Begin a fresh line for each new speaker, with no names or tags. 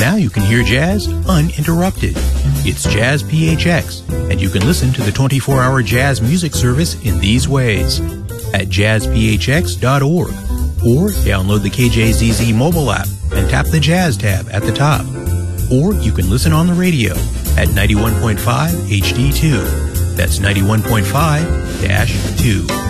Now you can hear jazz uninterrupted. It's Jazz PHX, and you can listen to the 24-hour jazz music service in these ways: at jazzphx.org, or download the KJZZ mobile app and tap the Jazz tab at the top. Or you can listen on the radio at 91.5 HD2. That's 91.5-2.